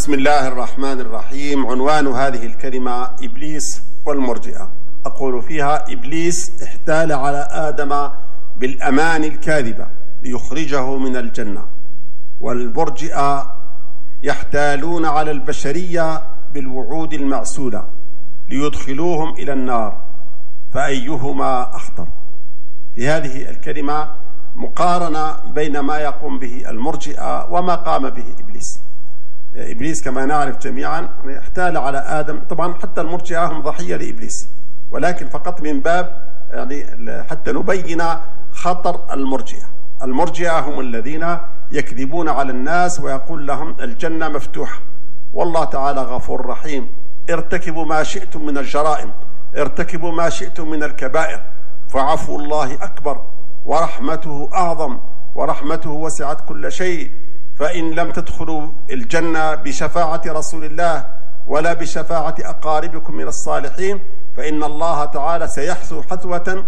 بسم الله الرحمن الرحيم. عنوان هذه الكلمة إبليس والمرجئة. أقول فيها إبليس احتال على آدم بالأمان الكاذبة ليخرجه من الجنة، والمرجئة يحتالون على البشرية بالوعود المعسولة ليدخلوهم إلى النار، فأيهما أخطر؟ في هذه الكلمة مقارنة بين ما يقوم به المرجئة وما قام به إبليس. إبليس كما نعرف جميعا احتال على آدم، طبعا حتى المرجئة هم ضحية لإبليس، ولكن فقط من باب حتى نبين خطر المرجئة. المرجئة هم الذين يكذبون على الناس ويقول لهم الجنة مفتوحة والله تعالى غفور رحيم، ارتكبوا ما شئتم من الجرائم، ارتكبوا ما شئتم من الكبائر، فعفو الله أكبر ورحمته أعظم ورحمته وسعت كل شيء، فإن لم تدخلوا الجنة بشفاعة رسول الله ولا بشفاعة أقاربكم من الصالحين فإن الله تعالى سيحثو حثوة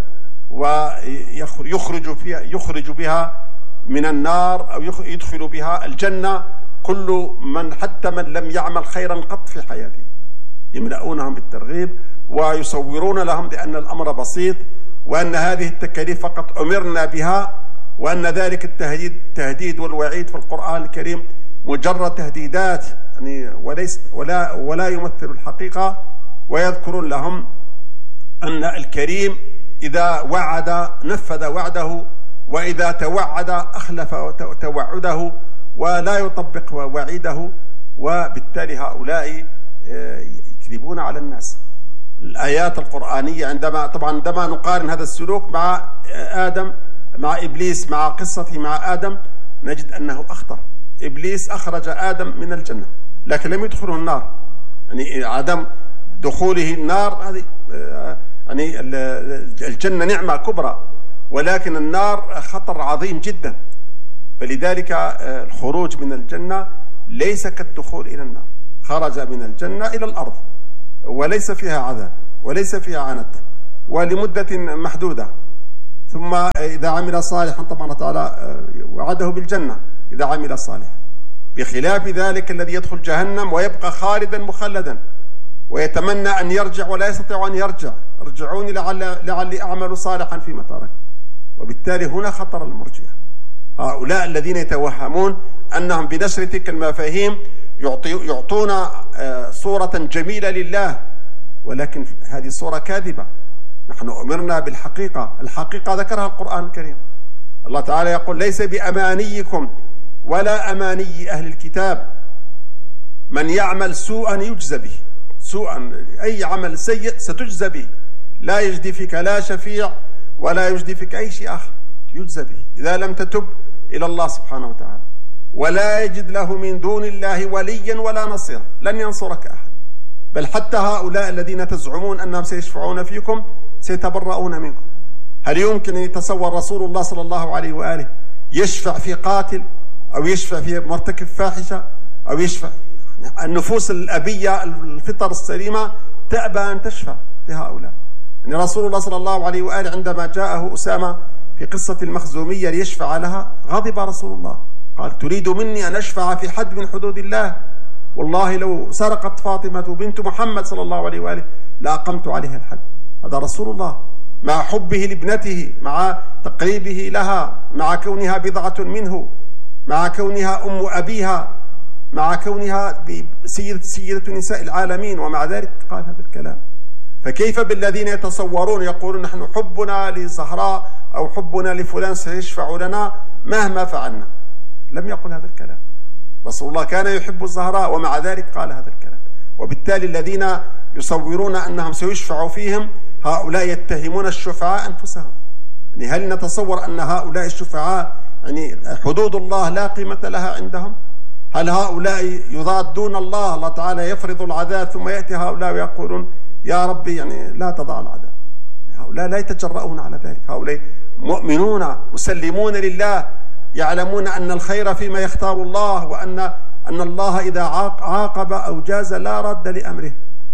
ويخرج بها من النار أو يدخل بها الجنة كل من حتى من لم يعمل خيرا قط في حياته. يملؤونهم بالترغيب ويصورون لهم بأن الأمر بسيط، وأن هذه التكاليف فقط أمرنا بها، وأن ذلك التهديد والوعيد في القرآن الكريم مجرد تهديدات يعني ولا يمثل الحقيقة. ويذكرون لهم أن الكريم إذا وعد نفذ وعده، وإذا توعد أخلف توعده ولا يطبق وعيده، وبالتالي هؤلاء يكذبون على الناس. الآيات القرآنية عندما نقارن هذا السلوك مع آدم مع إبليس مع قصته مع آدم نجد أنه أخطر. إبليس أخرج آدم من الجنة لكن لم يدخله النار، يعني عدم دخوله النار هذه يعني الجنة نعمة كبرى، ولكن النار خطر عظيم جدا. فلذلك الخروج من الجنة ليس كالدخول إلى النار، خرج من الجنة إلى الأرض وليس فيها عذاب وليس فيها عنت ولمدة محدودة، ثم إذا عمل صالحا طبعا تعالى وعده بالجنة إذا عمل صالحا، بخلاف ذلك الذي يدخل جهنم ويبقى خالدا مخلدا ويتمنى أن يرجع ولا يستطيع أن يرجع، ارجعوني لعلي أعمل صالحا فيما ترك. وبالتالي هنا خطر المرجئة، هؤلاء الذين يتوهمون أنهم بنشر تلك المفاهيم يعطون صورة جميلة لله، ولكن هذه صورة كاذبة. نحن أمرنا بالحقيقة، الحقيقة ذكرها القرآن الكريم. الله تعالى يقول ليس بأمانيكم ولا أماني أهل الكتاب، من يعمل سوءا يجزى به، سوءا أي عمل سيء ستجزى به، لا يجدي فيك لا شفيع ولا يجدي فيك أي شيء آخر، يجزى به إذا لم تتب إلى الله سبحانه وتعالى، ولا يجد له من دون الله وليا ولا نصيرا، لن ينصرك أحد. بل حتى هؤلاء الذين تزعمون أنهم سيشفعون فيكم سيتبرؤون منكم. هل يمكن أن يتصور رسول الله صلى الله عليه وآله يشفع في قاتل أو يشفع في مرتكب فاحشة أو يشفع؟ النفوس الأبية الفطر السليمة تأبى أن تشفع في هؤلاء. يعني رسول الله صلى الله عليه وآله عندما جاءه أسامة في قصة المخزومية ليشفع لها غضب رسول الله، قال تريد مني أن أشفع في حد من حدود الله؟ والله لو سرقت فاطمة بنت محمد صلى الله عليه وآله لأقمت عليها الحد. هذا رسول الله مع حبه لابنته، مع تقريبه لها، مع كونها بضعة منه، مع كونها أم أبيها، مع كونها سيدة نساء العالمين، ومع ذلك قال هذا الكلام. فكيف بالذين يتصورون يقولون نحن حبنا للزهراء أو حبنا لفلان سيشفع لنا مهما فعلنا؟ لم يقل هذا الكلام. رسول الله كان يحب الزهراء ومع ذلك قال هذا الكلام. وبالتالي الذين يصورون أنهم سيشفعوا فيهم هؤلاء يتهمون الشفعاء أنفسهم. يعني هل نتصور أن هؤلاء الشفعاء يعني حدود الله لا قيمة لها عندهم؟ هل هؤلاء يضادون الله؟ الله تعالى يفرض العذاب ثم يأتي هؤلاء ويقولون يا ربي يعني لا تضع العذاب. هؤلاء لا يتجرؤون على ذلك، هؤلاء مؤمنون مسلمون لله، يعلمون أن الخير فيما يختار الله، وأن الله إذا عاقب أو جاز لا رد لأمره.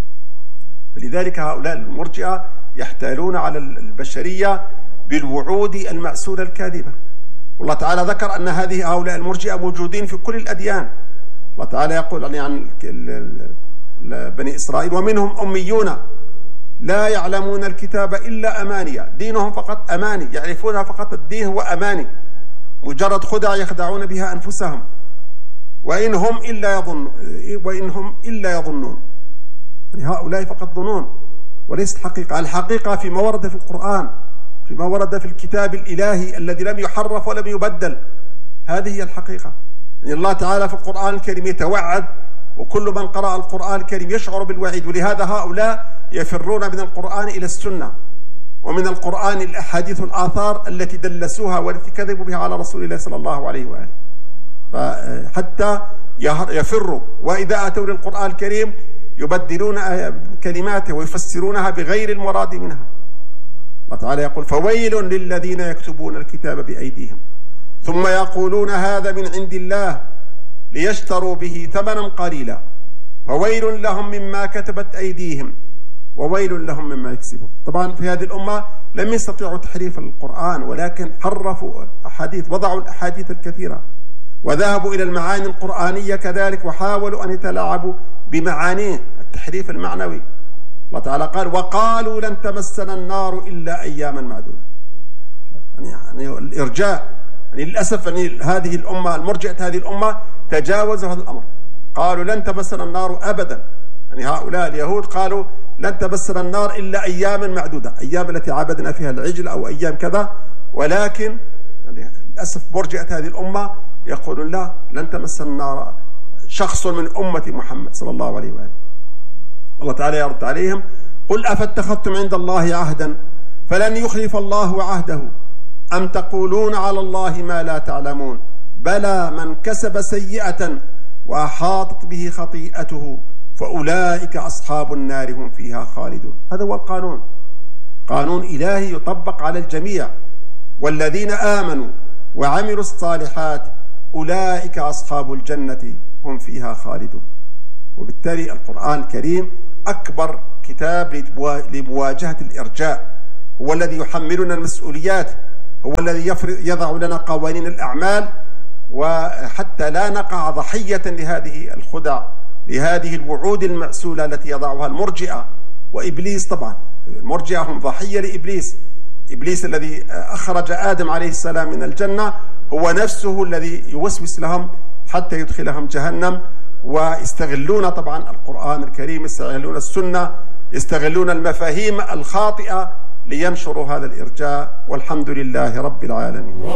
فلذلك هؤلاء المرجئة يحتالون على البشرية بالوعود المأسولة الكاذبة. والله تعالى ذكر أن هؤلاء المرجئة موجودين في كل الأديان، الله تعالى يقول عن بني إسرائيل: ومنهم أميون لا يعلمون الكتاب إلا أماني، دينهم فقط أماني، يعرفونها فقط، الدين هو أماني، مجرد خدع يخدعون بها أنفسهم، وإن هم إلا يظنون. هؤلاء فقط ظنون وليست حقيقة. الحقيقة فيما ورد في القرآن، فيما ورد في الكتاب الإلهي الذي لم يحرف ولم يبدل، هذه هي الحقيقة. يعني الله تعالى في القرآن الكريم يتوعد، وكل من قرأ القرآن الكريم يشعر بالوعيد، ولهذا هؤلاء يفرون من القرآن إلى السنة، ومن القرآن الأحاديث الآثار التي دلسوها والتي كذبوا بها على رسول الله صلى الله عليه وآله، فحتى يفروا. وإذا أتوا للقرآن الكريم يبدلون كلماته ويفسرونها بغير المراد منها. الله تعالى يقول: فويل للذين يكتبون الكتاب بأيديهم ثم يقولون هذا من عند الله ليشتروا به ثمنا قليلا فويل لهم مما كتبت أيديهم وويل لهم مما يكسبون. طبعا في هذه الأمة لم يستطيعوا تحريف القرآن، ولكن حرفوا أحاديث، وضعوا الأحاديث الكثيرة، وذهبوا إلى المعاني القرآنية كذلك، وحاولوا أن يتلاعبوا بمعانيه، التحريف المعنوي. الله تعالى قال: وقالوا لن تمسنا النار إلا أياما معدودة. يعني الإرجاء، يعني للأسف يعني هذه الأمة، المرجئة هذه الأمة تجاوزوا هذا الأمر، قالوا لن تمسنا النار أبدا. يعني هؤلاء اليهود قالوا لن تمسنا النار إلا أياما معدودة، أيام التي عبدنا فيها العجل أو أيام كذا، ولكن يعني للأسف مرجئة هذه الأمة يقولون لا، لن تمسنا النار شخص من أمة محمد صلى الله عليه وآله. الله تعالى يرد عليهم: قل أفاتخذتم عند الله عهدا فلن يخلف الله عهده أم تقولون على الله ما لا تعلمون بلى من كسب سيئة وأحاطت به خطيئته فأولئك أصحاب النار هم فيها خالدون. هذا هو القانون، قانون إلهي يطبق على الجميع. والذين آمنوا وعملوا الصالحات أولئك أصحاب الجنة هم فيها خالدون. وبالتالي القرآن الكريم أكبر كتاب لمواجهة الإرجاء، هو الذي يحملنا المسؤوليات، هو الذي يضع لنا قوانين الأعمال، وحتى لا نقع ضحية لهذه الخدع، لهذه الوعود المأسولة التي يضعها المرجئة وإبليس. طبعا المرجئة هم ضحية لإبليس. إبليس الذي أخرج آدم عليه السلام من الجنة هو نفسه الذي يوسوس لهم حتى يدخلهم جهنم. ويستغلون طبعا القرآن الكريم، يستغلون السنة، يستغلون المفاهيم الخاطئة لينشروا هذا الإرجاء. والحمد لله رب العالمين.